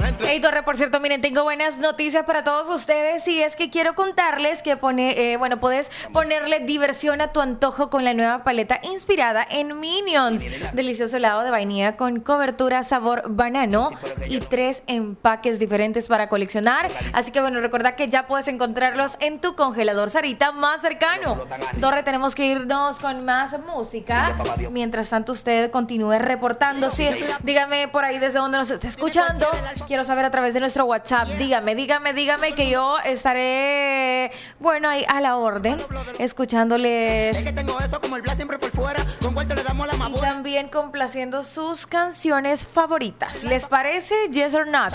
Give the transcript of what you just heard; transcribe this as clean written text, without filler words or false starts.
Hey, Torre, por cierto, miren, tengo buenas noticias para todos ustedes y es que quiero contarles que puedes ponerle diversión a tu antojo con la nueva paleta inspirada en Minions. Delicioso helado de vainilla con cobertura sabor banano y 3 empaques diferentes para coleccionar. Así que bueno, recuerda que ya puedes encontrarlos en tu congelador Sarita más cercano. Torre, tenemos que irnos con más música. Mientras tanto, usted continúe reportándose. Dígame por ahí desde donde nos está escuchando. Quiero saber a través de nuestro WhatsApp. Dígame que yo estaré, bueno, ahí a la orden, escuchándoles y también complaciendo sus canciones favoritas. ¿Les parece? Yes or not?